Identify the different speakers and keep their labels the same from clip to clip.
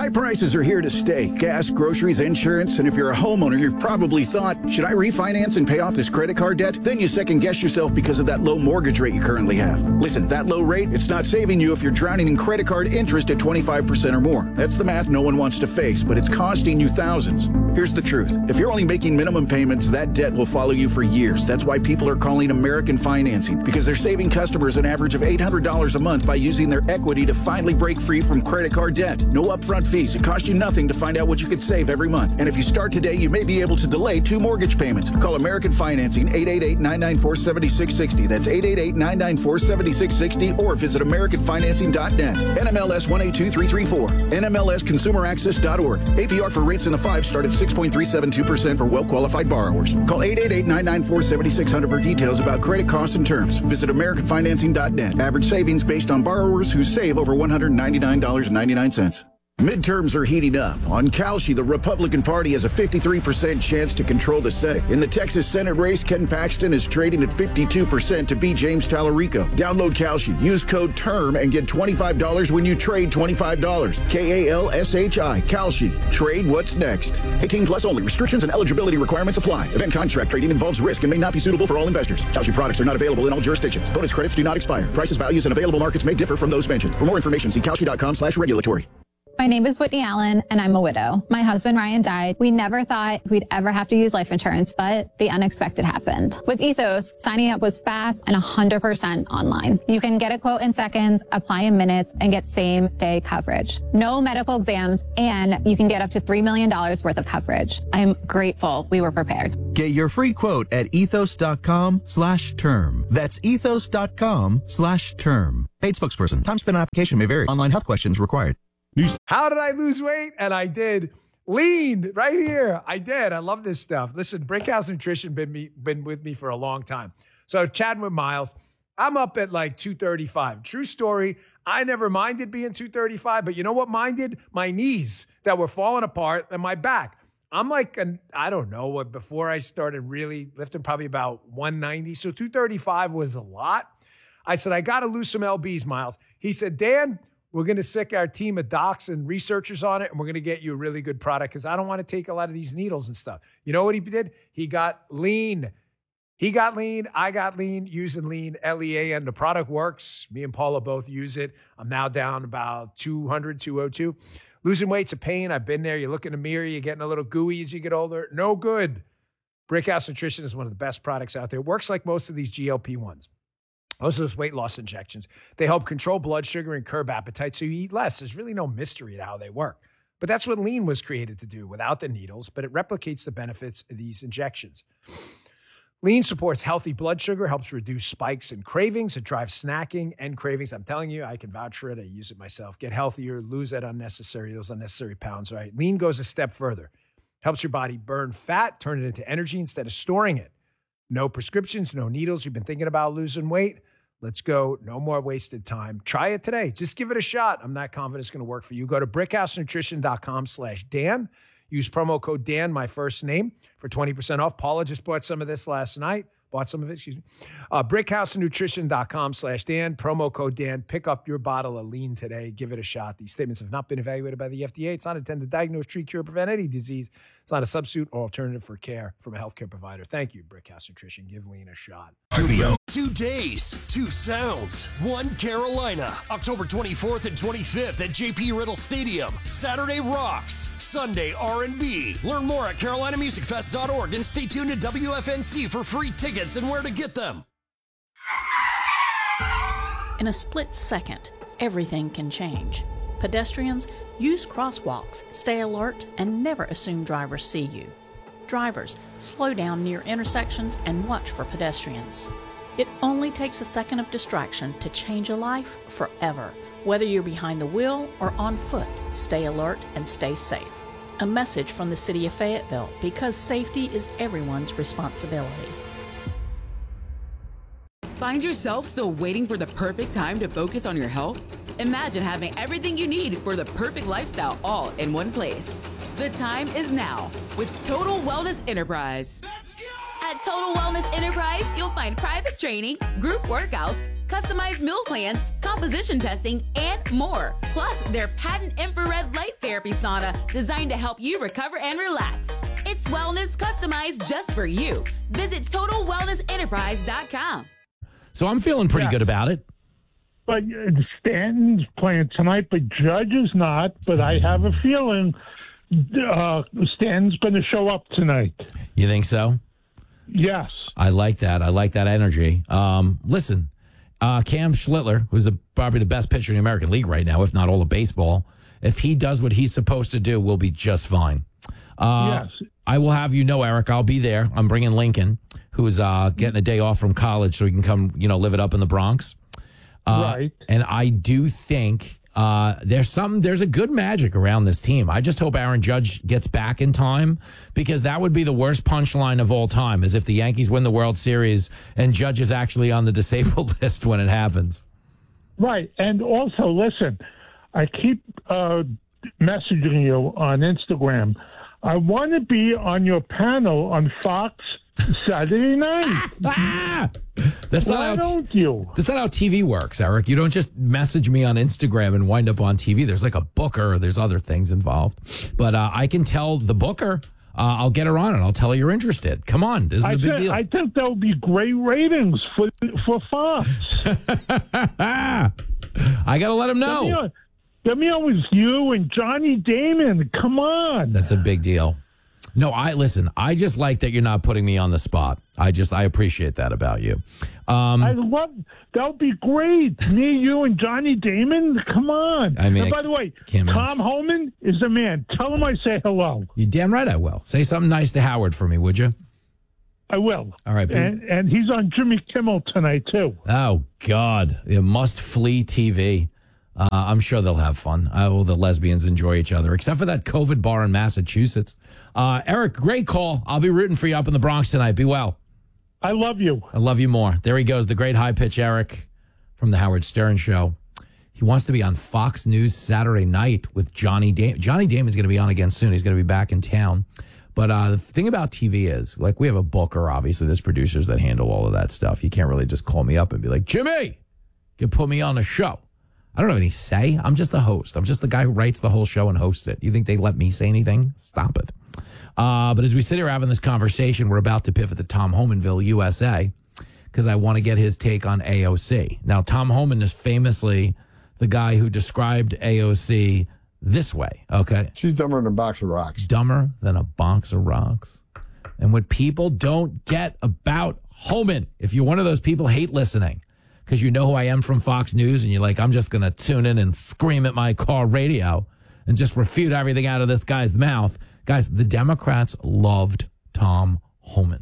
Speaker 1: High prices are here to stay. Gas, groceries, insurance, and if you're a homeowner, you've probably thought, should I refinance and pay off this credit card debt? Then you second guess yourself because of that low mortgage rate you currently have. Listen, that low rate, it's not saving you if you're drowning in credit card interest at 25% or more. That's the math no one wants to face, but it's costing you thousands. Here's the truth. If you're only making minimum payments, that debt will follow you for years. That's why people are calling American Financing, because they're saving customers an average of $800 a month by using their equity to finally break free from credit card debt. No upfront fees. It costs you nothing to find out what you could save every month. And if you start today, you may be able to delay 2 mortgage payments. Call American Financing, 888-994-7660. That's 888-994-7660, or visit AmericanFinancing.net. NMLS 182334. NMLSConsumerAccess.org. APR for rates in the 5 start at 6.372% for well-qualified borrowers. Call 888-994-7600 for details about credit costs and terms. Visit AmericanFinancing.net. Average savings based on borrowers who save over $199.99. Midterms are heating up. On Kalshi, the Republican Party has a 53% chance to control the Senate. In the Texas Senate race, Ken Paxton is trading at 52% to beat James Tallarico. Download Kalshi, use code TERM, and get $25 when you trade $25. Kalshi. Kalshi. Trade what's next. 18 plus only. Restrictions and eligibility requirements apply. Event contract trading involves risk and may not be suitable for all investors. Kalshi products are not available in all jurisdictions. Bonus credits do not expire. Prices, values, and available markets may differ from those mentioned. For more information, see kalshi.com/regulatory.
Speaker 2: My name is Whitney Allen, and I'm a widow. My husband, Ryan, died. We never thought we'd ever have to use life insurance, but the unexpected happened. With Ethos, signing up was fast and 100% online. You can get a quote in seconds, apply in minutes, and get same-day coverage. No medical exams, and you can get up to $3 million worth of coverage. I'm grateful we were prepared.
Speaker 3: Get your free quote at ethos.com/term. That's ethos.com/term. Paid spokesperson. Time spent on application may vary. Online health questions required.
Speaker 4: How did I lose weight? And I did. Lean right here. I did. I love this stuff. Listen, Brickhouse Nutrition been with me for a long time. So chatting with Miles, I'm up at like 235. True story. I never minded being 235, but you know what minded? My knees that were falling apart and my back. I'm like, I don't know what, before I started really lifting, probably about 190. So 235 was a lot. I said, I got to lose some LBs, Miles. He said, Dan, we're going to sick our team of docs and researchers on it, and we're going to get you a really good product because I don't want to take a lot of these needles and stuff. You know what he did? He got lean. He got lean. I got lean using lean, LEA, and the product works. Me and Paula both use it. I'm now down about 200, 202. Losing weight's a pain. I've been there. You look in the mirror, you're getting a little gooey as you get older. No good. Brickhouse Nutrition is one of the best products out there. It works like most of these GLP-1s. Most of those weight loss injections, they help control blood sugar and curb appetite so you eat less. There's really no mystery to how they work. But that's what lean was created to do without the needles, but it replicates the benefits of these injections. Lean supports healthy blood sugar, helps reduce spikes and cravings. It drives snacking and cravings. I'm telling you, I can vouch for it. I use it myself. Get healthier, lose those unnecessary pounds, right? Lean goes a step further. Helps your body burn fat, turn it into energy instead of storing it. No prescriptions, no needles. You've been thinking about losing weight? Let's go. No more wasted time. Try it today. Just give it a shot. I'm not confident it's going to work for you. Go to brickhousenutrition.com/Dan. Use promo code Dan, my first name, for 20% off. Paula just bought some of this last night. Brickhousenutrition.com/Dan. Promo code Dan. Pick up your bottle of lean today. Give it a shot. These statements have not been evaluated by the FDA. It's not intended to diagnose, treat, cure, prevent any disease. It's not a substitute or alternative for care from a healthcare provider. Thank you, Brickhouse Nutrition. Give lean a shot.
Speaker 5: Studio. 2 days, 2 sounds, 1 Carolina. October 24th and 25th at JP Riddle Stadium. Saturday rocks, Sunday R&B. Learn more at carolinamusicfest.org and stay tuned to WFNC for free tickets and where to get them.
Speaker 6: In a split second, everything can change. Pedestrians, use crosswalks, stay alert, and never assume drivers see you. Drivers, slow down near intersections and watch for pedestrians. It only takes a second of distraction to change a life forever. Whether you're behind the wheel or on foot, stay alert and stay safe. A message from the City of Fayetteville, because safety is everyone's responsibility.
Speaker 7: Find yourself still waiting for the perfect time to focus on your health? Imagine having everything you need for the perfect lifestyle all in one place. The time is now with Total Wellness Enterprise. At Total Wellness Enterprise, you'll find private training, group workouts, customized meal plans, composition testing, and more. Plus, their patent infrared light therapy sauna designed to help you recover and relax. It's wellness customized just for you. Visit TotalWellnessEnterprise.com.
Speaker 8: So I'm feeling pretty good about it.
Speaker 9: But Stanton's playing tonight, but Judge is not. But I have a feeling Stanton's going to show up tonight.
Speaker 8: You think so?
Speaker 9: Yes.
Speaker 8: I like that. I like that energy. Listen, Cam Schlittler, who's probably the best pitcher in the American League right now, if not all of baseball, if he does what he's supposed to do, we'll be just fine.
Speaker 9: Yes.
Speaker 8: I will have you know, Eric, I'll be there. I'm bringing Lincoln, who's getting a day off from college so he can come, live it up in the Bronx.
Speaker 9: Right.
Speaker 8: And I do think there's a good magic around this team. I just hope Aaron Judge gets back in time, because that would be the worst punchline of all time, is if the Yankees win the World Series and Judge is actually on the disabled list when it happens.
Speaker 9: Right. And also, listen, I keep messaging you on Instagram. I want to be on your panel on Fox Saturday night.
Speaker 8: That's
Speaker 9: Why don't you?
Speaker 8: That's not how TV works, Eric. You don't just message me on Instagram and wind up on TV. There's like a booker. There's other things involved. But I can tell the booker. I'll get her on and I'll tell her you're interested. Come on. This is a big deal.
Speaker 9: I think there'll be great ratings for Fox.
Speaker 8: I got to let him know.
Speaker 9: Get me on with you and Johnny Damon. Come on.
Speaker 8: That's a big deal. No, I just like that you're not putting me on the spot. I appreciate that about you.
Speaker 9: I love, that would be great. Me, you, and Johnny Damon. Come on.
Speaker 8: I mean,
Speaker 9: and by the way, Tom Homan is the man. Tell him I say hello.
Speaker 8: You damn right I will. Say something nice to Howard for me, would you?
Speaker 9: I will.
Speaker 8: All right.
Speaker 9: And he's on Jimmy Kimmel tonight, too.
Speaker 8: Oh, God. It must flee TV. I'm sure they'll have fun. The lesbians enjoy each other, except for that COVID bar in Massachusetts. Eric, great call. I'll be rooting for you up in the Bronx tonight. Be well.
Speaker 9: I love you.
Speaker 8: I love you more. There he goes, the great high-pitch Eric from the Howard Stern Show. He wants to be on Fox News Saturday night with Johnny Damon. Johnny Damon's going to be on again soon. He's going to be back in town. But the thing about TV is, like, we have a booker, obviously. There's producers that handle all of that stuff. You can't really just call me up and be like, Jimmy, you put me on the show. I don't have any say. I'm just the host. I'm just the guy who writes the whole show and hosts it. You think they let me say anything? Stop it. But as we sit here having this conversation, we're about to pivot to Tom Homanville, USA, because I want to get his take on AOC. Now, Tom Homan is famously the guy who described AOC this way, okay?
Speaker 10: She's dumber than a box of rocks.
Speaker 8: Dumber than a box of rocks. And what people don't get about Homan, if you're one of those people hate listening, because you know who I am from Fox News, and you're like, I'm just going to tune in and scream at my car radio and just refute everything out of this guy's mouth. Guys, the Democrats loved Tom Homan.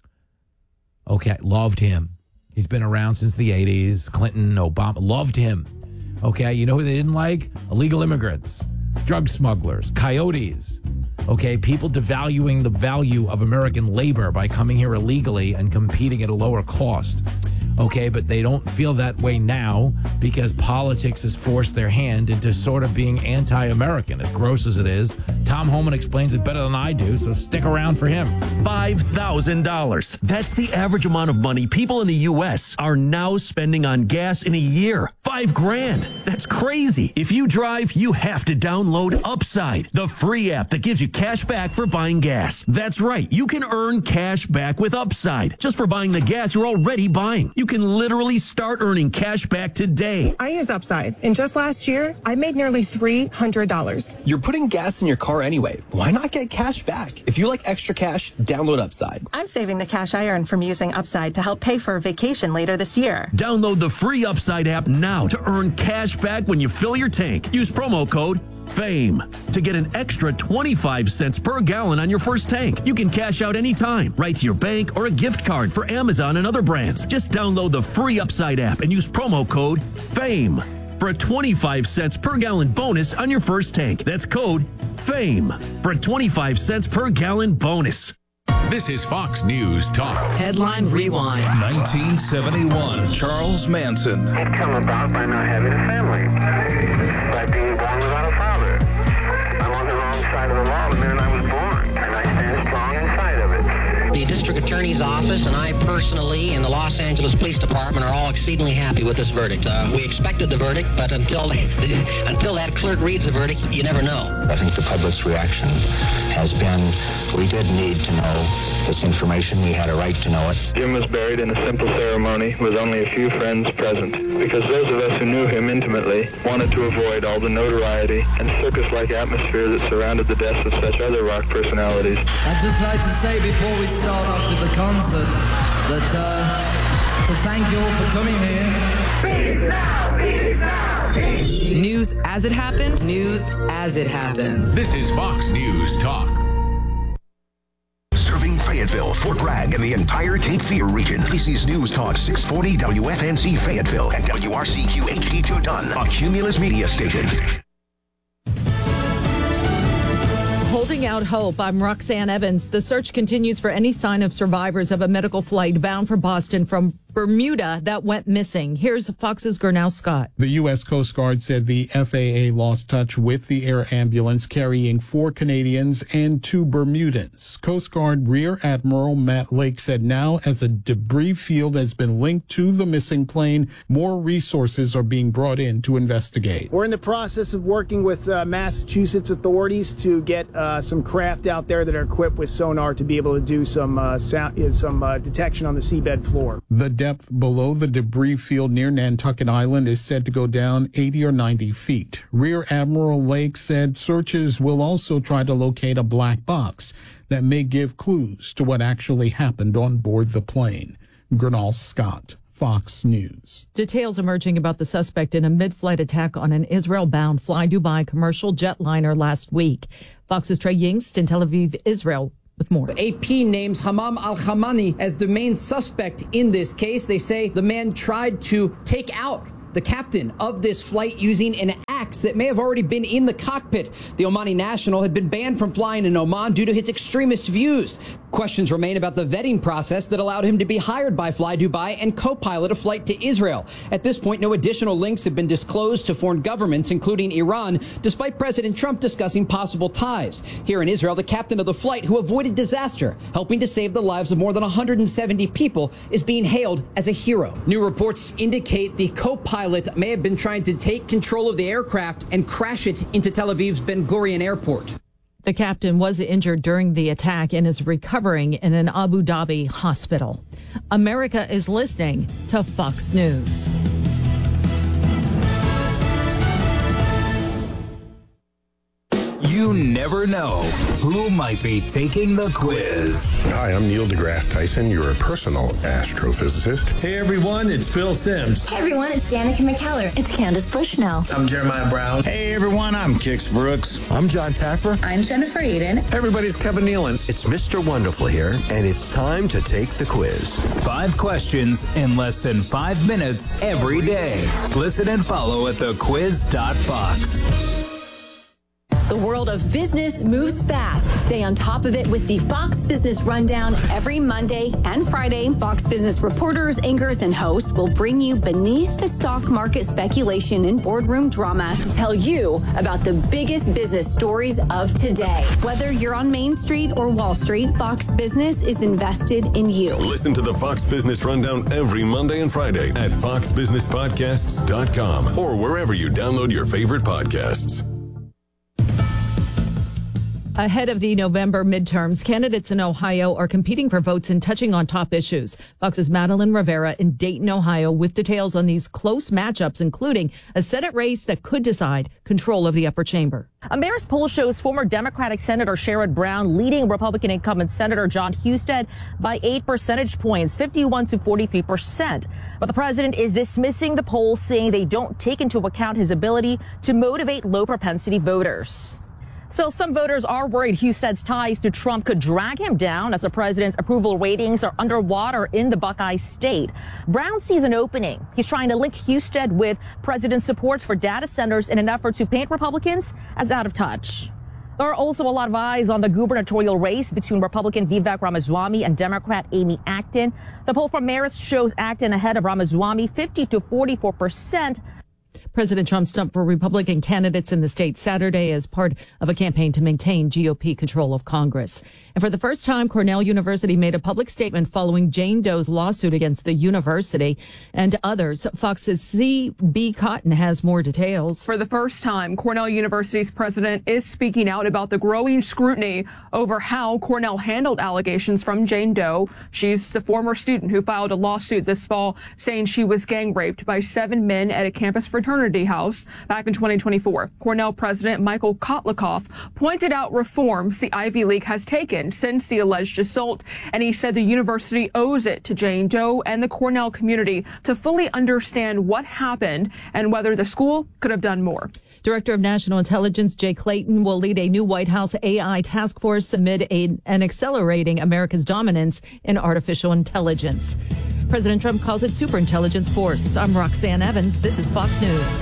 Speaker 8: Okay, loved him. He's been around since the 80s. Clinton, Obama, loved him. Okay, you know who they didn't like? Illegal immigrants, drug smugglers, coyotes. Okay, people devaluing the value of American labor by coming here illegally and competing at a lower cost. Okay, but they don't feel that way now because politics has forced their hand into sort of being anti-American, as gross as it is. Tom Homan explains it better than I do, so stick around for him.
Speaker 5: $5,000. That's the average amount of money people in the U.S. are now spending on gas in a year. $5,000. That's crazy. If you drive, you have to download Upside, the free app that gives you cash back for buying gas. That's right. You can earn cash back with Upside just for buying the gas you're already buying. You can literally start earning cash back today.
Speaker 11: I use Upside, and just last year, I made nearly $300.
Speaker 12: You're putting gas in your car anyway. Why not get cash back? If you like extra cash, download Upside.
Speaker 11: I'm saving the cash I earn from using Upside to help pay for a vacation later this year.
Speaker 5: Download the free Upside app now to earn cash back when you fill your tank. Use promo code FAME to get an extra 25 cents per gallon on your first tank. You can cash out anytime, right to your bank or a gift card for Amazon and other brands. Just download the free Upside app and use promo code FAME for a 25 cents per gallon bonus on your first tank. That's code FAME for a 25 cents per gallon bonus.
Speaker 13: This is Fox News Talk.
Speaker 7: Headline Rewind.
Speaker 13: 1971. Charles Manson.
Speaker 14: It come about by not having a family, by being born without a father. I'm on the wrong side of the law the minute I was born, and I stand strong inside of it.
Speaker 15: The district attorney's office and I
Speaker 10: personally and the Los Angeles Police Department are all exceedingly happy with this verdict. We expected the verdict, but until that clerk reads the verdict, you never know.
Speaker 15: I think the public's reaction has been, we did need to know this information. We had a right to know it.
Speaker 16: Jim was buried in a simple ceremony with only a few friends present, because those of us who knew him intimately wanted to avoid all the notoriety and circus-like atmosphere that surrounded the deaths of such other rock personalities.
Speaker 17: I'd just like to say before we start off with the concert that to thank you all for coming here.
Speaker 18: Peace now, peace now, peace.
Speaker 19: News as it happened, news as it happens.
Speaker 13: This is Fox News Talk.
Speaker 20: Serving Fayetteville, Fort Bragg, and the entire Cape Fear region. ABC's News Talk 640 WFNC Fayetteville and WRCQ HD2 Dunn, a Cumulus media station.
Speaker 21: Holding out hope. I'm Roxanne Evans. The search continues for any sign of survivors of a medical flight bound for Boston from Bermuda that went missing. Here's Fox's Gurnell Scott.
Speaker 22: The U.S. Coast Guard said the FAA lost touch with the air ambulance carrying 4 Canadians and 2 Bermudans. Coast Guard Rear Admiral Matt Lake said now, as a debris field has been linked to the missing plane, more resources are being brought in to investigate.
Speaker 23: We're in the process of working with Massachusetts authorities to get some craft out there that are equipped with sonar to be able to do some detection on the seabed floor.
Speaker 22: The depth below the debris field near Nantucket Island is said to go down 80 or 90 feet. Rear Admiral Lake said searches will also try to locate a black box that may give clues to what actually happened on board the plane. Gurnell Scott, Fox News.
Speaker 21: Details emerging about the suspect in a mid-flight attack on an Israel-bound Fly Dubai commercial jetliner last week. Fox's Trey Yingst in Tel Aviv, Israel, with more.
Speaker 24: AP names Hammam al-Hamani as the main suspect in this case. They say the man tried to take out the captain of this flight using an axe that may have already been in the cockpit. The Omani national had been banned from flying in Oman due to his extremist views. Questions remain about the vetting process that allowed him to be hired by Fly Dubai and co-pilot a flight to Israel. At this point, no additional links have been disclosed to foreign governments, including Iran, despite President Trump discussing possible ties. Here in Israel, the captain of the flight, who avoided disaster, helping to save the lives of more than 170 people, is being hailed as a hero. New reports indicate the co-pilot may have been trying to take control of the aircraft and crash it into Tel Aviv's Ben Gurion Airport.
Speaker 21: The captain was injured during the attack and is recovering in an Abu Dhabi hospital. America is listening to Fox News.
Speaker 13: You never know who might be taking the quiz.
Speaker 25: Hi, I'm Neil deGrasse Tyson, your personal astrophysicist.
Speaker 26: Hey everyone, it's Phil Simms.
Speaker 27: Hey everyone, it's Danica McKellar. It's Candace Bushnell.
Speaker 26: I'm Jeremiah Brown.
Speaker 28: Hey everyone, I'm Kix Brooks. I'm John Taffer.
Speaker 27: I'm Jennifer Eden.
Speaker 26: Everybody's Kevin Nealon.
Speaker 29: It's Mr. Wonderful here, and it's time to take the quiz.
Speaker 13: 5 questions in less than 5 minutes every day. Listen and follow at thequiz.fox.
Speaker 30: The world of business moves fast. Stay on top of it with the Fox Business Rundown every Monday and Friday. Fox Business reporters, anchors, and hosts will bring you beneath the stock market speculation and boardroom drama to tell you about the biggest business stories of today. Whether you're on Main Street or Wall Street, Fox Business is invested in you.
Speaker 31: Listen to the Fox Business Rundown every Monday and Friday at foxbusinesspodcasts.com or wherever you download your favorite podcasts.
Speaker 21: Ahead of the November midterms, candidates in Ohio are competing for votes and touching on top issues. Fox's Madeline Rivera in Dayton, Ohio, with details on these close matchups, including a Senate race that could decide control of the upper chamber.
Speaker 32: A Marist poll shows former Democratic Senator Sherrod Brown leading Republican incumbent Senator Jon Husted by 8 percentage points, 51 to 43%. But the president is dismissing the polls, saying they don't take into account his ability to motivate low propensity voters. Still, some voters are worried Husted's ties to Trump could drag him down as the president's approval ratings are underwater in the Buckeye state. Brown sees an opening. He's trying to link Husted with president's supports for data centers in an effort to paint Republicans as out of touch. There are also a lot of eyes on the gubernatorial race between Republican Vivek Ramaswamy and Democrat Amy Acton. The poll from Marist shows Acton ahead of Ramaswamy 50 to 44%.
Speaker 21: President Trump stumped for Republican candidates in the state Saturday as part of a campaign to maintain GOP control of Congress. And for the first time, Cornell University made a public statement following Jane Doe's lawsuit against the university and others. Fox's C.B. Cotton has more details.
Speaker 1: For the first time, Cornell University's president is speaking out about the growing scrutiny over how Cornell handled allegations from Jane Doe. She's the former student who filed a lawsuit this fall saying she was gang raped by 7 men at a campus fraternity house back in 2024. Cornell President Michael Kotlikoff pointed out reforms the Ivy League has taken since the alleged assault, and he said the university owes it to Jane Doe and the Cornell community to fully understand what happened and whether the school could have done more.
Speaker 21: Director of National Intelligence Jay Clayton will lead a new White House AI task force amid an accelerating America's dominance in artificial intelligence. President Trump calls it superintelligence force. I'm Roxanne Evans. This is Fox News.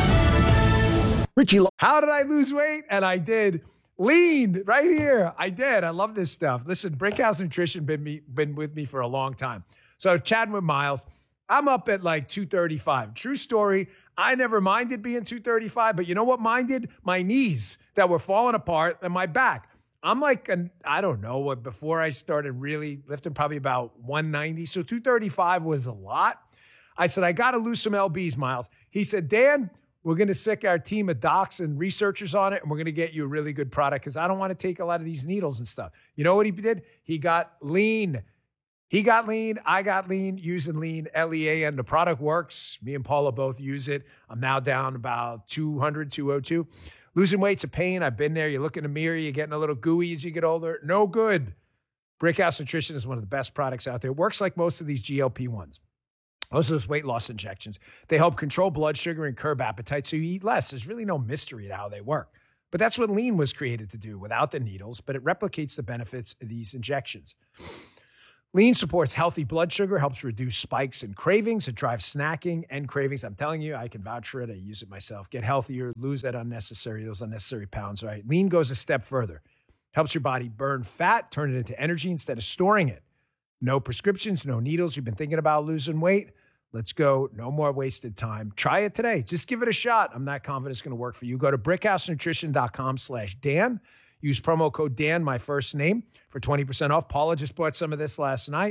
Speaker 2: Richie, how did I lose weight? And I did. Lean right here. I did. I love this stuff. Listen, Brickhouse Nutrition been with me for a long time. So chatting with Miles, I'm up at like 235. True story. I never minded being 235, but you know what minded? My knees that were falling apart and my back. I'm like, I don't know what, before I started really lifting, probably about 190. So 235 was a lot. I said, I got to lose some LBs, Miles. He said, Dan, we're going to sick our team of docs and researchers on it, and we're going to get you a really good product because I don't want to take a lot of these needles and stuff. You know what he did? He got lean. He got lean. I got lean using lean, L-E-A-N. The product works. Me and Paula both use it. I'm now down about 200, 202. Losing weight's a pain. I've been there. You look in the mirror, you're getting a little gooey as you get older. No good. Brickhouse Nutrition is one of the best products out there. It works like most of these GLP-1s. Most of those weight loss injections. They help control blood sugar and curb appetite so you eat less. There's really no mystery to how they work. But that's what lean was created to do without the needles, but it replicates the benefits of these injections. Lean supports healthy blood sugar, helps reduce spikes and cravings. It drives snacking and cravings. I'm telling you, I can vouch for it. I use it myself. Get healthier, lose those unnecessary pounds, right? Lean goes a step further. Helps your body burn fat, turn it into energy instead of storing it. No prescriptions, no needles. You've been thinking about losing weight? Let's go. No more wasted time. Try it today. Just give it a shot. I'm not confident it's going to work for you. Go to brickhousenutrition.com/Dan. Use promo code Dan, my first name, for 20% off. Paula just bought some of this last night.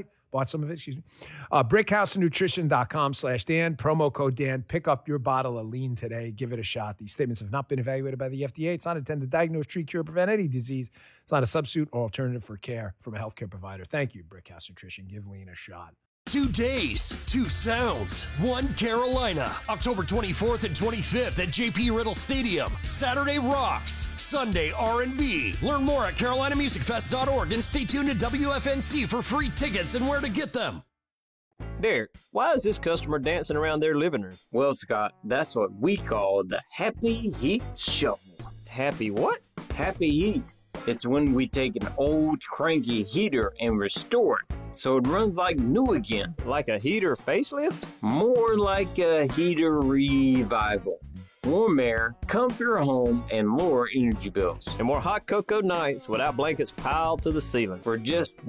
Speaker 2: Brickhousenutrition.com/Dan. Promo code Dan. Pick up your bottle of lean today. Give it a shot. These statements have not been evaluated by the FDA. It's not intended to diagnose, treat, cure, or prevent any disease. It's not a substitute or alternative for care from a healthcare provider. Thank you, Brickhouse Nutrition. Give lean a shot.
Speaker 3: 2 days, 2 sounds, 1 Carolina. October 24th and 25th at JP Riddle Stadium. Saturday rocks, Sunday R&B. Learn more at carolinamusicfest.org and stay tuned to WFNC for free tickets and where to get them.
Speaker 4: Derek, why is this customer dancing around their living room?
Speaker 5: Well, Scott, that's what we call the Happy Heat Shuffle.
Speaker 4: Happy what?
Speaker 5: Happy Heat. It's when we take an old cranky heater and restore it so it runs like new again.
Speaker 4: Like a heater facelift?
Speaker 5: More like a heater revival. Warm air, comfier home, and lower energy bills.
Speaker 4: And more hot cocoa nights without blankets piled to the ceiling.
Speaker 5: For just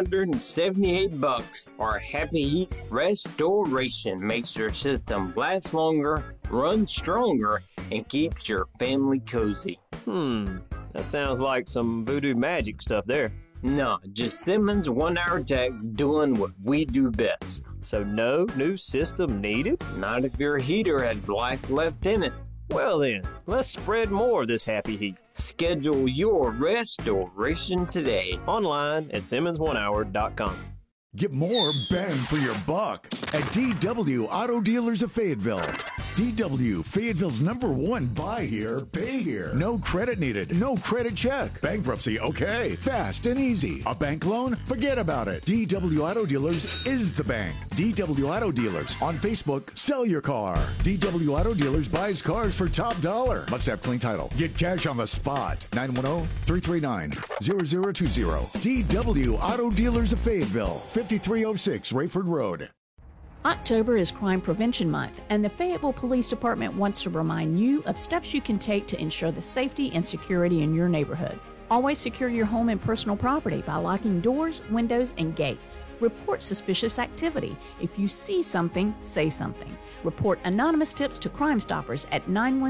Speaker 5: $178, our Happy Heat Restoration makes your system last longer, run stronger, and keeps your family cozy.
Speaker 4: That sounds like some voodoo magic stuff there.
Speaker 5: No, just Simmons 1-hour techs doing what we do best.
Speaker 4: So no new system needed?
Speaker 5: Not if your heater has life left in it.
Speaker 4: Well then, let's spread more of this happy heat.
Speaker 5: Schedule your restoration today.
Speaker 4: Online at SimmonsOneHour.com.
Speaker 6: Get more bang for your buck at DW Auto Dealers of Fayetteville. DW, Fayetteville's #1 buy here, pay here. No credit needed, no credit check. Bankruptcy, okay. Fast and easy. A bank loan? Forget about it. DW Auto Dealers is the bank. DW Auto Dealers. On Facebook, sell your car. DW Auto Dealers buys cars for top dollar. Must have clean title. Get cash on the spot. 910-339-0020. DW Auto Dealers of Fayetteville. 5306 Rayford Road.
Speaker 7: October is Crime Prevention Month, and the Fayetteville Police Department wants to remind you of steps you can take to ensure the safety and security in your neighborhood. Always secure your home and personal property by locking doors, windows, and gates. Report suspicious activity. If you see something, say something. Report anonymous tips to Crime Stoppers at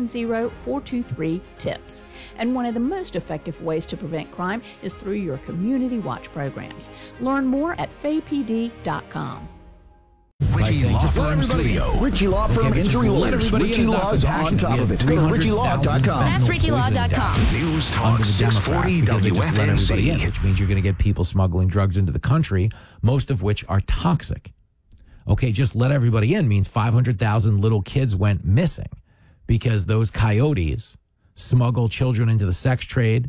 Speaker 7: 910-423-TIPS. And one of the most effective ways to prevent crime is through your community watch programs. Learn more at faypd.com.
Speaker 6: Ritchie Law Firm Studio. Ritchie Law Firm Injury Lawyers. Ritchie Law's on top of it. Go to RitchieLaw.com.
Speaker 30: That's RitchieLaw.com.
Speaker 6: News Talk 640 WFNZ.
Speaker 8: Which means you're going to get people smuggling drugs into the country, most of which are toxic. Okay, just let everybody in means 500,000 little kids went missing because those coyotes smuggle children into the sex trade,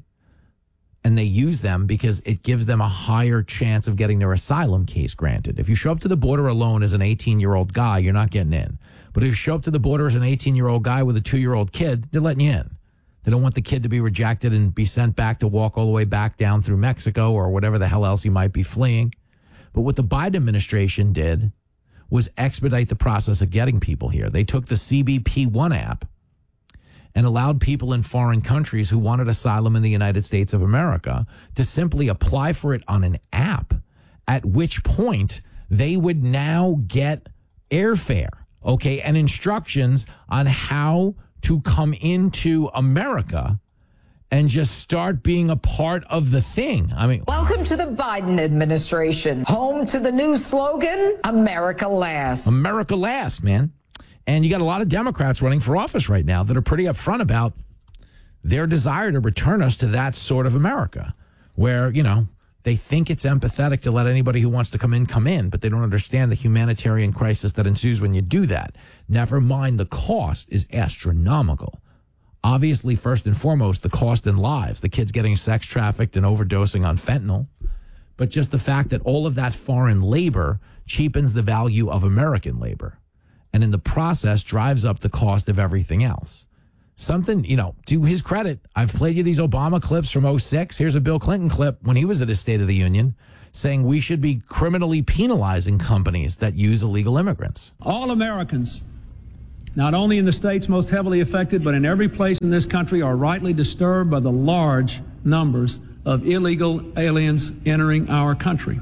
Speaker 8: and they use them because it gives them a higher chance of getting their asylum case granted. If you show up to the border alone as an 18-year-old guy, you're not getting in. But if you show up to the border as an 18-year-old guy with a 2-year-old kid, they're letting you in. They don't want the kid to be rejected and be sent back to walk all the way back down through Mexico or whatever the hell else he might be fleeing. But what the Biden administration did was expedite the process of getting people here. They took the CBP-1 app and allowed people in foreign countries who wanted asylum in the United States of America to simply apply for it on an app, at which point they would now get airfare, okay, and instructions on how to come into America and just start being a part of the thing. I mean,
Speaker 9: welcome to the Biden administration, home to the new slogan, America Last.
Speaker 8: America Last, man. And you got a lot of Democrats running for office right now that are pretty upfront about their desire to return us to that sort of America where, you know, they think it's empathetic to let anybody who wants to come in, but they don't understand the humanitarian crisis that ensues when you do that. Never mind the cost is astronomical. Obviously, first and foremost, the cost in lives, the kids getting sex trafficked and overdosing on fentanyl, but just the fact that all of that foreign labor cheapens the value of American labor. And in the process, drives up the cost of everything else. Something, you know, to his credit, I've played you these Obama clips from 2006. Here's a Bill Clinton clip when he was at his State of the Union saying we should be criminally penalizing companies that use illegal immigrants.
Speaker 10: All Americans, not only in the states most heavily affected, but in every place in this country, are rightly disturbed by the large numbers of illegal aliens entering our country.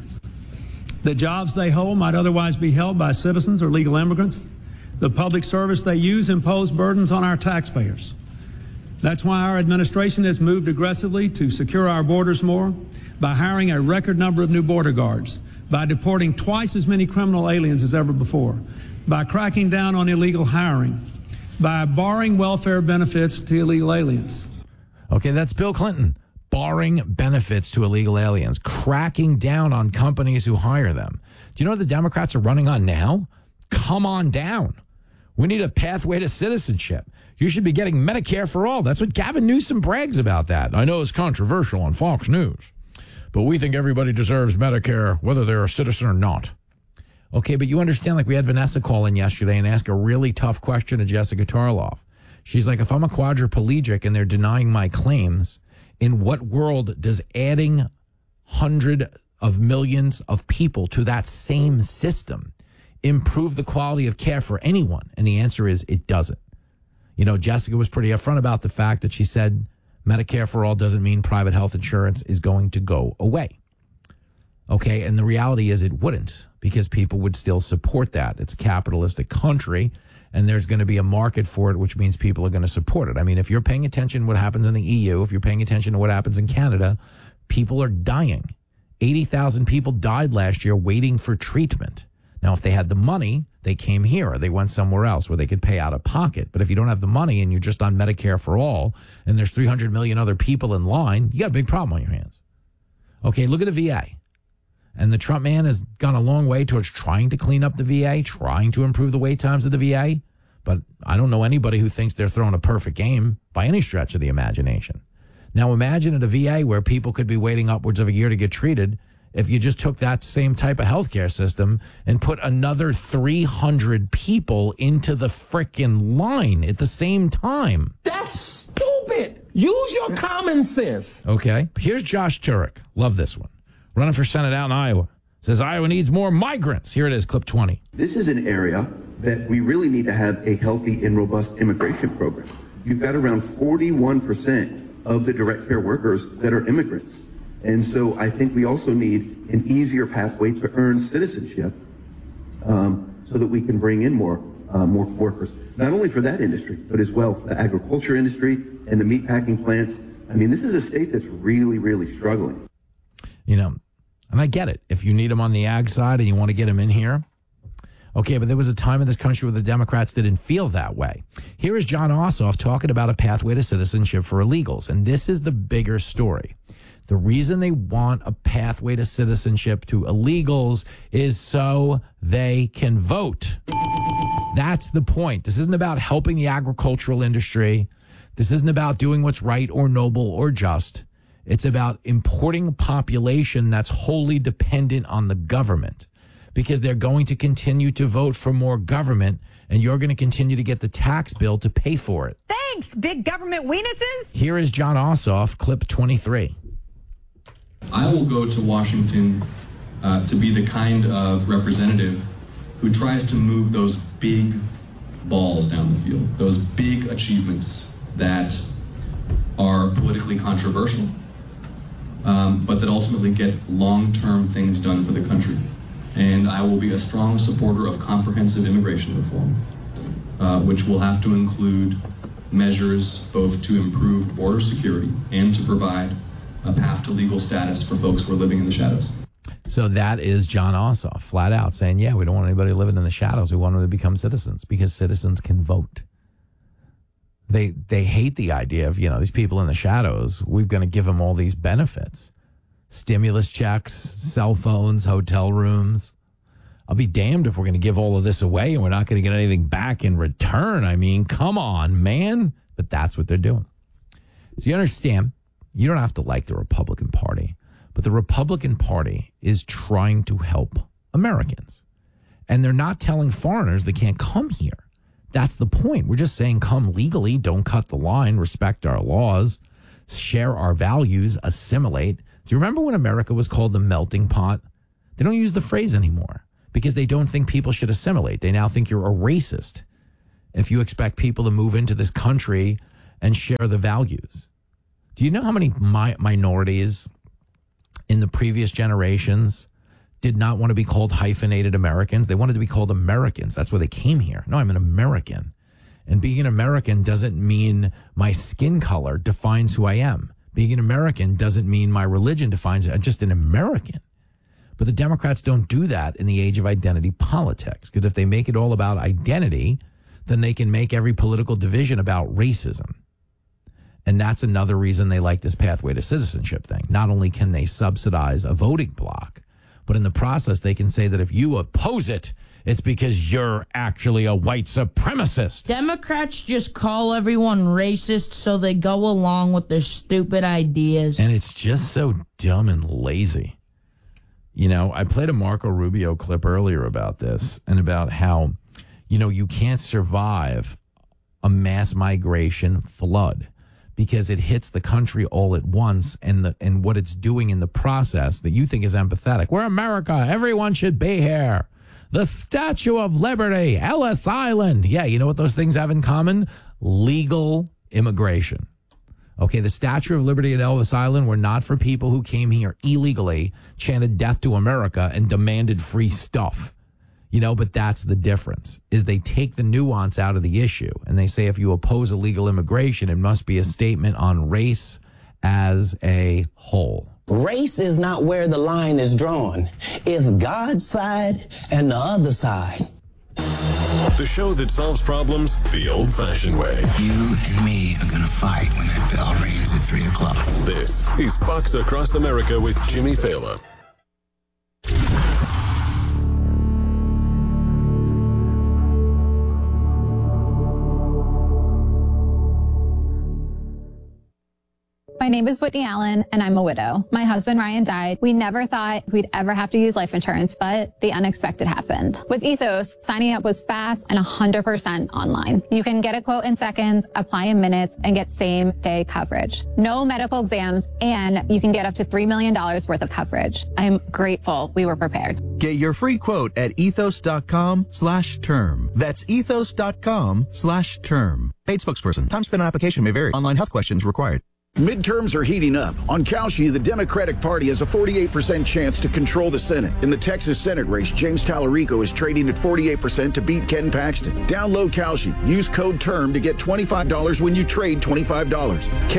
Speaker 10: The jobs they hold might otherwise be held by citizens or legal immigrants. The public service they use impose burdens on our taxpayers. That's why our administration has moved aggressively to secure our borders more by hiring a record number of new border guards, by deporting twice as many criminal aliens as ever before, by cracking down on illegal hiring, by barring welfare benefits to illegal aliens.
Speaker 8: Okay, that's Bill Clinton. Barring benefits to illegal aliens, cracking down on companies who hire them. Do you know what the Democrats are running on now? Come on down. We need a pathway to citizenship. You should be getting Medicare for all. That's what Gavin Newsom brags about that. I know it's controversial on Fox News, but we think everybody deserves Medicare, whether they're a citizen or not. Okay, but you understand, like we had Vanessa call in yesterday and ask a really tough question to Jessica Tarloff. She's like, if I'm a quadriplegic and they're denying my claims, in what world does adding hundreds of millions of people to that same system improve the quality of care for anyone? And the answer is it doesn't. You know, Jessica was pretty upfront about the fact that she said Medicare for all doesn't mean private health insurance is going to go away. Okay, and the reality is it wouldn't, because people would still support that. It's a capitalistic country, and there's going to be a market for it, which means people are going to support it. I mean, if you're paying attention to what happens in the EU, if you're paying attention to what happens in Canada, people are dying. 80,000 people died last year waiting for treatment. Now, if they had the money, they came here or they went somewhere else where they could pay out of pocket. But if you don't have the money and you're just on Medicare for all, and there's 300 million other people in line, you got a big problem on your hands. Okay, look at the VA. And the Trump man has gone a long way towards trying to clean up the VA, trying to improve the wait times of the VA. But I don't know anybody who thinks they're throwing a perfect game by any stretch of the imagination. Now imagine at a VA where people could be waiting upwards of a year to get treated if you just took that same type of healthcare system and put another 300 people into the frickin' line at the same time.
Speaker 11: That's stupid. Use your common sense.
Speaker 8: Okay. Here's Josh Turek. Love this one. Running for Senate out in Iowa. Says Iowa needs more migrants. Here it is, clip 20.
Speaker 12: This is an area that we really need to have a healthy and robust immigration program. You've got around 41% of the direct care workers that are immigrants. And so I think we also need an easier pathway to earn citizenship so that we can bring in more workers, not only for that industry, but as well for the agriculture industry and the meatpacking plants. I mean, this is a state that's really, really struggling.
Speaker 8: You know, and I get it. If you need them on the ag side and you want to get them in here, okay, but there was a time in this country where the Democrats didn't feel that way. Here is Jon Ossoff talking about a pathway to citizenship for illegals, and this is the bigger story. The reason they want a pathway to citizenship to illegals is so they can vote. That's the point. This isn't about helping the agricultural industry. This isn't about doing what's right or noble or just. It's about importing a population that's wholly dependent on the government, because they're going to continue to vote for more government, and you're going to continue to get the tax bill to pay for it.
Speaker 14: Thanks, big government weenuses.
Speaker 8: Here is Jon Ossoff, clip 23.
Speaker 15: I will go to Washington to be the kind of representative who tries to move those big balls down the field, those big achievements that are politically controversial, but that ultimately get long-term things done for the country. And I will be a strong supporter of comprehensive immigration reform, which will have to include measures both to improve border security and to provide a path to legal status for folks who are living in the shadows.
Speaker 8: So that is Jon Ossoff flat out saying, yeah, we don't want anybody living in the shadows. We want them to become citizens because citizens can vote. They hate the idea of, these people in the shadows. We're going to give them all these benefits. Stimulus checks, cell phones, hotel rooms. I'll be damned if we're going to give all of this away and we're not going to get anything back in return. I mean, come on, man. But that's what they're doing. So you understand, you don't have to like the Republican Party, but the Republican Party is trying to help Americans. And they're not telling foreigners they can't come here. That's the point. We're just saying come legally, don't cut the line, respect our laws, share our values, assimilate. Do you remember when America was called the melting pot? They don't use the phrase anymore because they don't think people should assimilate. They now think you're a racist if you expect people to move into this country and share the values. Do you know how many minorities in the previous generations did not want to be called hyphenated Americans? They wanted to be called Americans. That's why they came here. No, I'm an American. And being an American doesn't mean my skin color defines who I am. Being an American doesn't mean my religion defines it. I'm just an American. But the Democrats don't do that in the age of identity politics, because if they make it all about identity, then they can make every political division about racism. And that's another reason they like this pathway to citizenship thing. Not only can they subsidize a voting bloc, but in the process, they can say that if you oppose it, it's because you're actually a white supremacist.
Speaker 16: Democrats just call everyone racist so they go along with their stupid ideas.
Speaker 8: And it's just so dumb and lazy. I played a Marco Rubio clip earlier about this and about how, you can't survive a mass migration flood because it hits the country all at once, and what it's doing in the process that you think is empathetic. We're America. Everyone should be here. The Statue of Liberty, Ellis Island. Yeah, you know what those things have in common? Legal immigration. Okay, the Statue of Liberty and Ellis Island were not for people who came here illegally, chanted death to America, and demanded free stuff. But that's the difference, is they take the nuance out of the issue, and they say if you oppose illegal immigration, it must be a statement on race as a whole.
Speaker 17: Race is not where the line is drawn. It's God's side and the other side.
Speaker 31: The show that solves problems the old-fashioned way.
Speaker 18: You and me are going to fight when that bell rings at 3 o'clock.
Speaker 31: This is Fox Across America with Jimmy Fallon.
Speaker 19: My name is Whitney Allen, and I'm a widow. My husband, Ryan, died. We never thought we'd ever have to use life insurance, but the unexpected happened. With Ethos, signing up was fast and 100% online. You can get a quote in seconds, apply in minutes, and get same-day coverage. No medical exams, and you can get up to $3 million worth of coverage. I'm grateful we were prepared.
Speaker 20: Get your free quote at ethos.com/term. That's ethos.com/term. Paid spokesperson. Time spent on application may vary. Online health questions required.
Speaker 6: Midterms are heating up. On Kalshi, the Democratic Party has a 48% chance to control the Senate. In the Texas Senate race, James Tallarico is trading at 48% to beat Ken Paxton. Download Kalshi. Use code TERM to get $25 when you trade $25.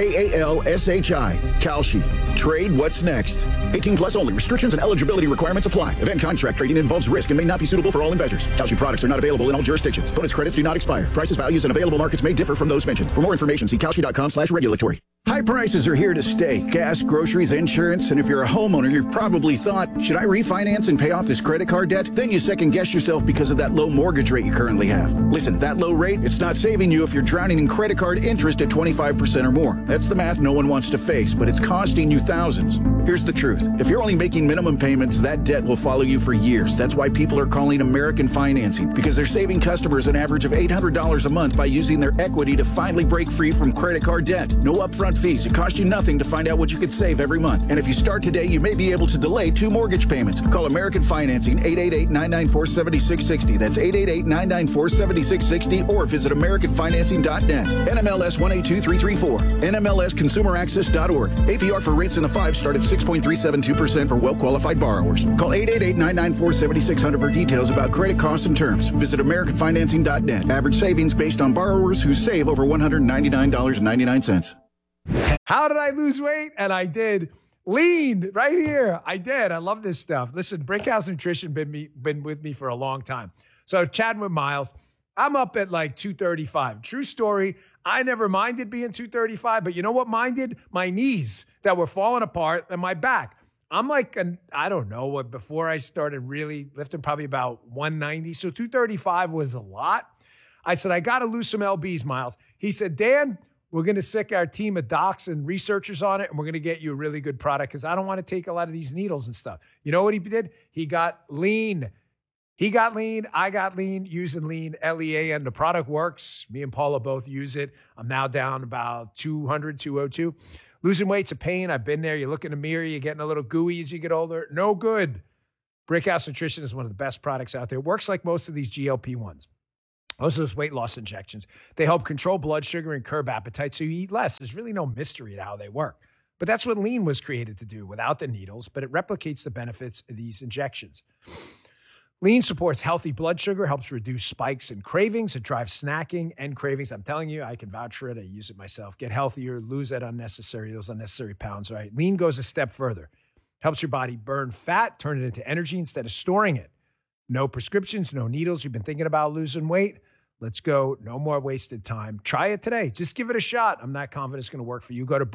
Speaker 6: Kalshi. Kalshi. Trade what's next. 18 plus only. Restrictions and eligibility requirements apply. Event contract trading involves risk and may not be suitable for all investors. Kalshi products are not available in all jurisdictions. Bonus credits do not expire. Prices, values, and available markets may differ from those mentioned. For more information, see kalshi.com/regulatory. High prices are here to stay. Gas, groceries, insurance, and if you're a homeowner, you've probably thought, should I refinance and pay off this credit card debt? Then you second guess yourself because of that low mortgage rate you currently have. Listen, that low rate, it's not saving you if you're drowning in credit card interest at 25% or more. That's the math no one wants to face, but it's costing you thousands. Here's the truth. If you're only making minimum payments, that debt will follow you for years. That's why people are calling American Financing, because they're saving customers an average of $800 a month by using their equity to finally break free from credit card debt. No upfront fees. It costs you nothing to find out what you could save every month. And if you start today, you may be able to delay 2 mortgage payments. Call American Financing, 888-994-7660. That's 888-994-7660, or visit AmericanFinancing.net. NMLS 182334. NMLSConsumerAccess.org. APR for rates in the 5 start at 6.372% for well-qualified borrowers. Call 888-994-7600 for details about credit costs and terms. Visit AmericanFinancing.net. Average savings based on borrowers who save over $199.99.
Speaker 2: How did I lose weight? And I did. Lean right here. I did. I love this stuff. Listen, Brickhouse Nutrition been with me for a long time. So chatting with Miles, I'm up at like 235. True story. I never minded being 235, but you know what minded? My knees that were falling apart and my back. I'm like, I don't know, before I started really lifting, probably about 190. So 235 was a lot. I said, I got to lose some lbs, Miles. He said, Dan, we're going to sick our team of docs and researchers on it, and we're going to get you a really good product because I don't want to take a lot of these needles and stuff. You know what he did? He got lean. He got lean. I got lean using lean, LEA, and the product works. Me and Paula both use it. I'm now down about 200, 202. Losing weight's a pain. I've been there. You look in the mirror, you're getting a little gooey as you get older. No good. Brickhouse Nutrition is one of the best products out there. It works like most of these GLP-1s. Most of those weight loss injections, they help control blood sugar and curb appetite so you eat less. There's really no mystery to how they work. But that's what lean was created to do without the needles, but it replicates the benefits of these injections. Lean supports healthy blood sugar, helps reduce spikes and cravings. It drives snacking and cravings. I'm telling you, I can vouch for it. I use it myself. Get healthier, lose those unnecessary pounds, right? Lean goes a step further. Helps your body burn fat, turn it into energy instead of storing it. No prescriptions, no needles. You've been thinking about losing weight? Let's go. No more wasted time. Try it today. Just give it a shot. I'm not confident it's going to work for you. Go to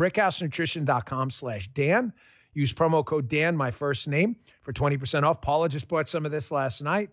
Speaker 2: brickhousenutrition.com/Dan. Use promo code Dan, my first name, for 20% off. Paula just bought some of this last night.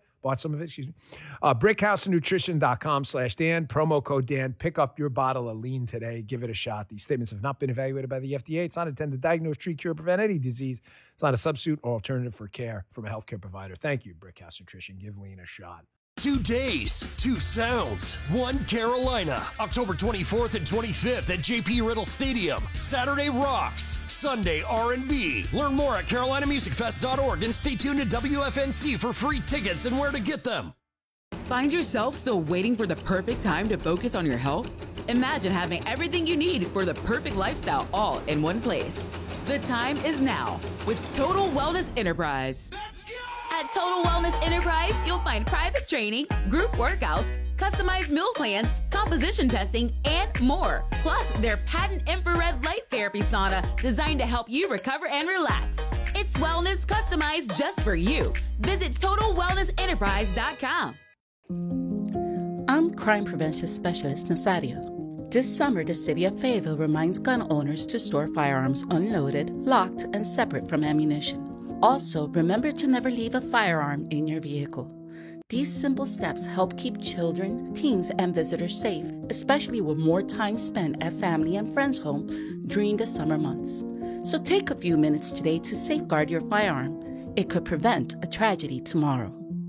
Speaker 2: Brickhousenutrition.com/Dan. Promo code Dan. Pick up your bottle of lean today. Give it a shot. These statements have not been evaluated by the FDA. It's not intended to diagnose, treat, cure, prevent any disease. It's not a substitute or alternative for care from a healthcare provider. Thank you, Brickhouse Nutrition. Give lean a shot.
Speaker 3: 2 days, 2 sounds, 1 Carolina. October 24th and 25th at JP Riddle Stadium. Saturday rocks, Sunday R&B. Learn more at carolinamusicfest.org and stay tuned to WFNC for free tickets and where to get them.
Speaker 1: Find yourself still waiting for the perfect time to focus on your health? Imagine having everything you need for the perfect lifestyle all in one place. The time is now with Total Wellness Enterprise. At Total Wellness Enterprise, you'll find private training, group workouts, customized meal plans, composition testing, and more. Plus, their patent infrared light therapy sauna designed to help you recover and relax. It's wellness customized just for you. Visit TotalWellnessEnterprise.com.
Speaker 13: I'm Crime Prevention Specialist Nazario. This summer, the city of Fayetteville reminds gun owners to store firearms unloaded, locked, and separate from ammunition. Also, remember to never leave a firearm in your vehicle. These simple steps help keep children, teens, and visitors safe, especially with more time spent at family and friends' home during the summer months. So take a few minutes today to safeguard your firearm. It could prevent a tragedy tomorrow.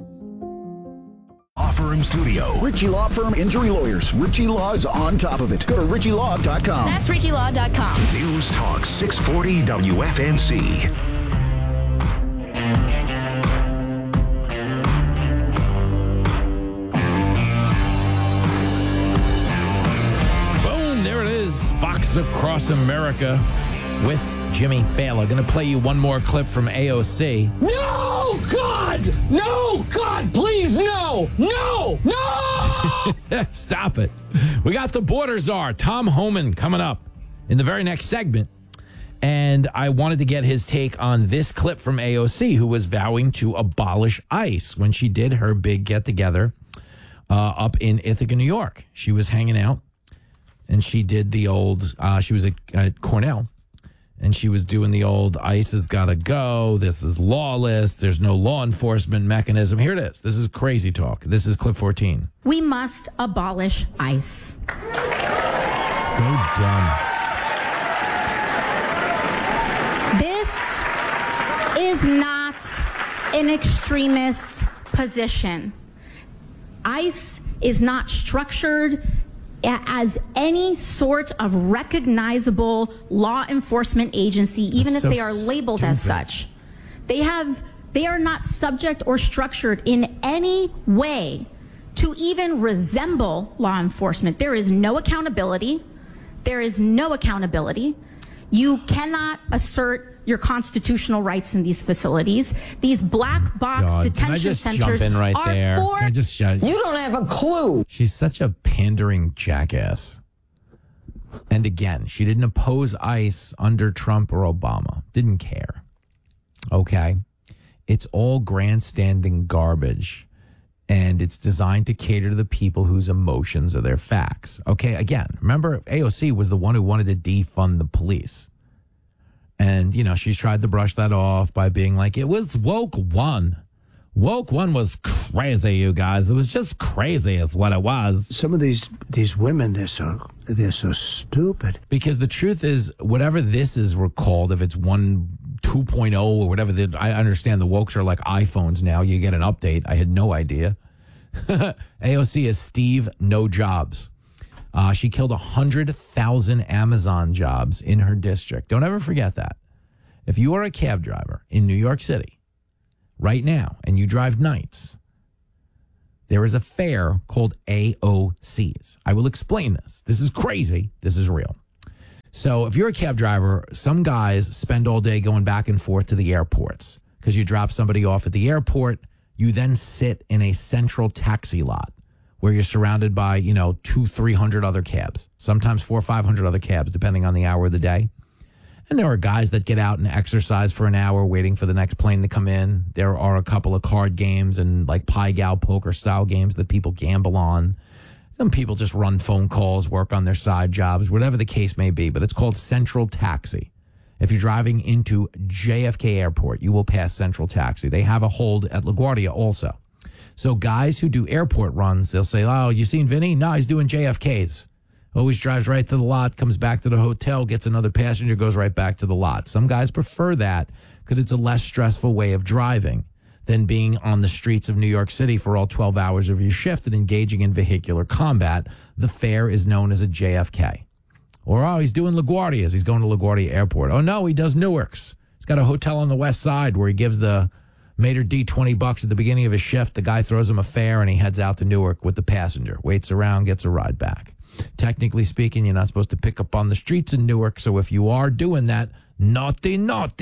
Speaker 6: Law Firm Studio. Ritchie Law Firm Injury Lawyers. Ritchie Law is on top of it. Go to ritchielaw.com.
Speaker 30: That's ritchielaw.com.
Speaker 20: News Talk 640 WFNC.
Speaker 8: Rock's Across America with Jimmy Fallon. Going to play you one more clip from AOC.
Speaker 11: No, God! No, God, please, no! No! No!
Speaker 8: Stop it. We got the border czar, Tom Homan, coming up in the very next segment. And I wanted to get his take on this clip from AOC, who was vowing to abolish ICE when she did her big get-together up in Ithaca, New York. She was hanging out, and she did the old, she was at Cornell, and she was doing the old, ICE has got to go, this is lawless, there's no law enforcement mechanism. Here it is. This is crazy talk. This is clip 14.
Speaker 4: We must abolish ICE.
Speaker 8: So dumb.
Speaker 4: This is not an extremist position. ICE is not structured as any sort of recognizable law enforcement agency, even if they are labeled as such. They are not subject or structured in any way to even resemble law enforcement. There is no accountability. There is no accountability. You cannot assert your constitutional rights in these facilities. These black box detention centers
Speaker 8: jump in right
Speaker 4: are
Speaker 8: there?
Speaker 4: for...
Speaker 8: Can I just
Speaker 4: You don't have a clue.
Speaker 8: She's such a pandering jackass. And again, she didn't oppose ICE under Trump or Obama. Didn't care. Okay? It's all grandstanding garbage. And it's designed to cater to the people whose emotions are their facts. Okay? Again, remember, AOC was the one who wanted to defund the police. And, you know, she tried to brush that off by being like, it was woke one. Woke one was crazy, you guys. It was just crazy is what it was.
Speaker 5: Some of these women, they're so stupid.
Speaker 8: Because the truth is, whatever this is called, if it's 2.0 or whatever, I understand the wokes are like iPhones now. You get an update. I had no idea. AOC is Steve No Jobs. She killed 100,000 Amazon jobs in her district. Don't ever forget that. If you are a cab driver in New York City right now and you drive nights, there is a fare called AOCs. I will explain this. This is crazy. This is real. So if you're a cab driver, some guys spend all day going back and forth to the airports because you drop somebody off at the airport. You then sit in a central taxi lot where you're surrounded by, 200-300 other cabs, sometimes 400 or 500 other cabs, depending on the hour of the day. And there are guys that get out and exercise for an hour waiting for the next plane to come in. There are a couple of card games and like Pai Gow poker style games that people gamble on. Some people just run phone calls, work on their side jobs, whatever the case may be. But it's called Central Taxi. If you're driving into JFK Airport, you will pass Central Taxi. They have a hold at LaGuardia also. So guys who do airport runs, they'll say, oh, you seen Vinny? No, he's doing JFKs. Always drives right to the lot, comes back to the hotel, gets another passenger, goes right back to the lot. Some guys prefer that because it's a less stressful way of driving than being on the streets of New York City for all 12 hours of your shift and engaging in vehicular combat. The fare is known as a JFK. Or, oh, he's doing LaGuardia's. He's going to LaGuardia Airport. Oh, no, he does Newark's. He's got a hotel on the west side where he gives the maitre d' $20 at the beginning of his shift. The guy throws him a fare and he heads out to Newark with the passenger, waits around, gets a ride back. Technically speaking, you're not supposed to pick up on the streets in Newark, so if you are doing that, naughty.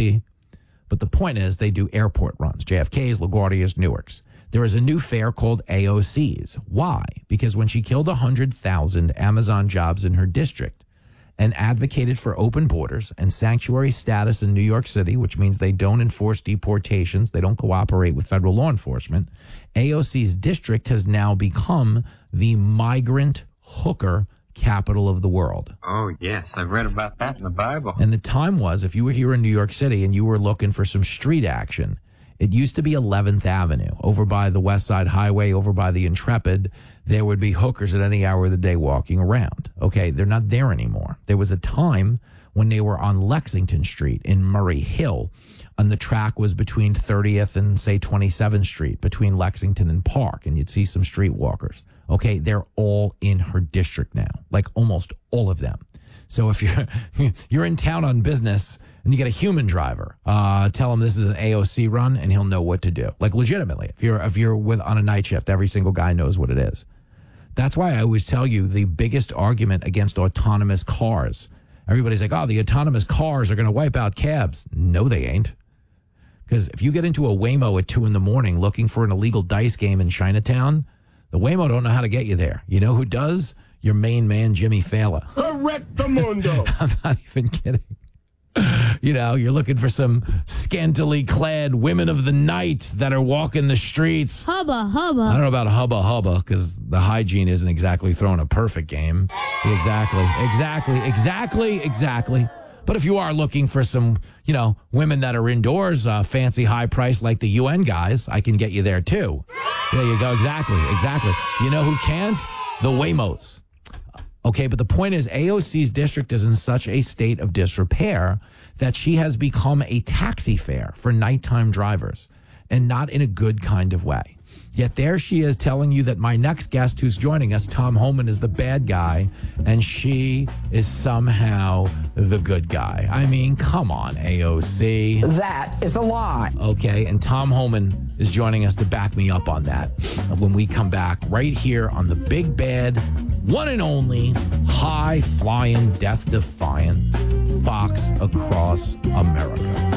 Speaker 8: But the point is they do airport runs, JFK's, LaGuardia's, Newark's. There is a new fare called AOC's. Why? Because when she killed 100,000 Amazon jobs in her district and advocated for open borders and sanctuary status in New York City, which means they don't enforce deportations, they don't cooperate with federal law enforcement, AOC's district has now become the migrant hooker capital of the world.
Speaker 21: Oh, yes. I've read about that in the Bible.
Speaker 8: And the time was, if you were here in New York City and you were looking for some street action, it used to be 11th Avenue, over by the West Side Highway, over by the Intrepid. There would be hookers at any hour of the day walking around. Okay, they're not there anymore. There was a time when they were on Lexington Street in Murray Hill, and the track was between 30th and, say, 27th Street, between Lexington and Park, and you'd see some streetwalkers. Okay, they're all in her district now, like almost all of them. So if you're in town on business and you get a human driver, tell him this is an AOC run, and he'll know what to do. Like legitimately, if you're on a night shift, every single guy knows what it is. That's why I always tell you the biggest argument against autonomous cars Everybody's like, oh, the autonomous cars are going to wipe out cabs. No, they ain't. Because if you get into a Waymo at 2 a.m. looking for an illegal dice game in Chinatown, the Waymo don't know how to get you there. You know who does? Your main man, Jimmy Fallon.
Speaker 11: Correctamundo.
Speaker 8: I'm not even kidding. You know, you're looking for some scantily clad women of the night that are walking the streets.
Speaker 7: Hubba, hubba.
Speaker 8: I don't know about hubba, hubba, because the hygiene isn't exactly throwing a perfect game. Exactly. But if you are looking for some, you know, women that are indoors, fancy, high price like the UN guys, I can get you there too. There you go. Exactly. You know who can't? The Waymos. Okay, but the point is AOC's district is in such a state of disrepair that she has become a taxi fare for nighttime drivers, and not in a good kind of way. Yet there she is telling you that my next guest who's joining us, Tom Homan, is the bad guy, and she is somehow the good guy. I mean, come on, AOC.
Speaker 11: That is a lie.
Speaker 8: Okay, and Tom Homan is joining us to back me up on that when we come back right here on the big bad, one and only, high-flying, death-defying Fox Across America.